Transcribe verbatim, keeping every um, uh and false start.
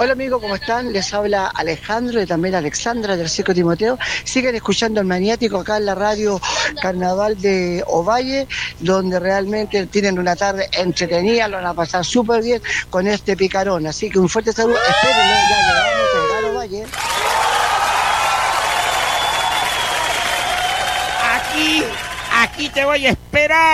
Hola amigos, ¿cómo están? Les habla Alejandro y también Alexandra del Circo Timoteo. Siguen escuchando el Maniático acá en la radio Carnaval de Ovalle, donde realmente tienen una tarde entretenida, lo van a pasar súper bien con este picarón. Así que un fuerte saludo, espérenlo, ya llegamos a llegar a Ovalle. Aquí, aquí te voy a esperar.